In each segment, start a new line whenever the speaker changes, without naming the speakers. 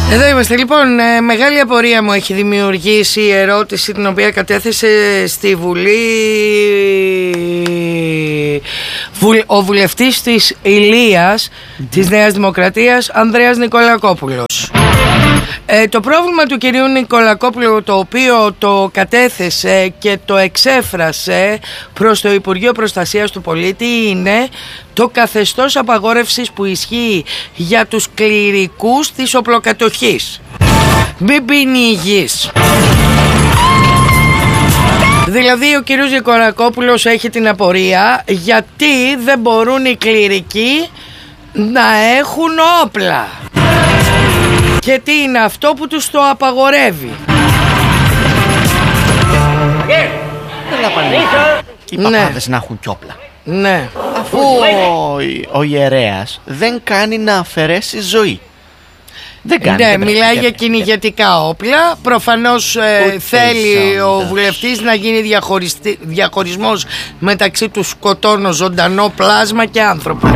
Εδώ είμαστε λοιπόν. Μεγάλη απορία μου έχει δημιουργήσει η ερώτηση την οποία κατέθεσε στη Βουλή ο βουλευτής της Ηλίας της Νέας Δημοκρατίας, Ανδρέας Νικολακόπουλος. Το πρόβλημα του κυρίου Νικολακόπουλου, το οποίο το κατέθεσε και το εξέφρασε προς το Υπουργείο Προστασίας του Πολίτη, είναι το καθεστώς απαγόρευσης που ισχύει για τους κληρικούς της οπλοκατοχής. Μην πίνει η γης. Δηλαδή ο κύριος Νικολακόπουλος έχει την απορία γιατί δεν μπορούν οι κληρικοί να έχουν όπλα. Και τι είναι αυτό που τους το απαγορεύει.
Οι παπάδες να έχουν κι όπλα.
Ναι.
Αφού ο ιερέας δεν κάνει να αφαιρέσει ζωή. Δεν κάνει.
Ναι, μιλάει για κυνηγετικά όπλα. Προφανώς θέλει ο βουλευτής να γίνει διαχωρισμός μεταξύ του σκοτώνω ζωντανό πλάσμα και άνθρωπο.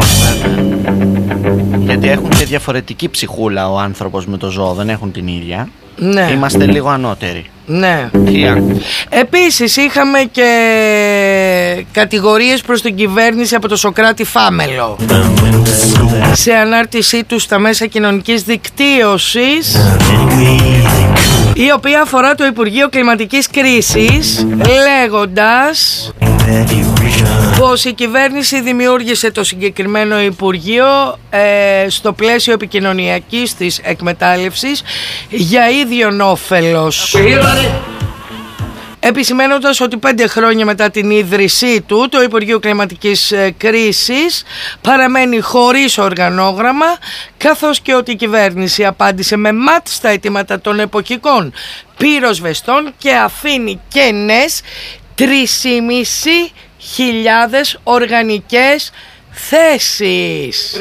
Γιατί έχουν και διαφορετική ψυχούλα ο άνθρωπος με το ζώο, δεν έχουν την ίδια.
Ναι.
Είμαστε λίγο ανώτεροι.
Ναι. Επίσης είχαμε και κατηγορίες προς την κυβέρνηση από το Σωκράτη Φάμελο σε ανάρτησή του στα μέσα κοινωνικής δικτύωσης, η οποία αφορά το Υπουργείο Κλιματικής Κρίσης, λέγοντας πως η κυβέρνηση δημιούργησε το συγκεκριμένο Υπουργείο στο πλαίσιο επικοινωνιακής της εκμετάλλευσης για ίδιον όφελος, επισημένοντας ότι 5 χρόνια μετά την ίδρυσή του το Υπουργείο Κλιματικής Κρίσης παραμένει χωρίς οργανόγραμμα, καθώς και ότι η κυβέρνηση απάντησε με ΜΑΤ στα αιτήματα των εποχικών πυροσβεστών και αφήνει κενές 3.500 οργανικές θέσεις.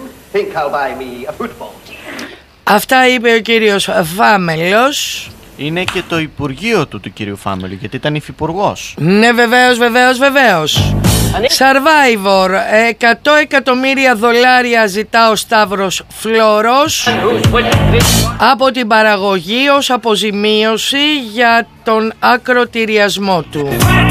Αυτά είπε ο κύριος Φάμελος.
Είναι και το Υπουργείο του κυρίου Φάμελου, γιατί ήταν υφυπουργός.
Ναι, βεβαίως. Survivor, 100 εκατομμύρια δολάρια ζητά ο Σταύρος Φλόρος από την παραγωγή ως αποζημίωση για τον ακροτηριασμό του.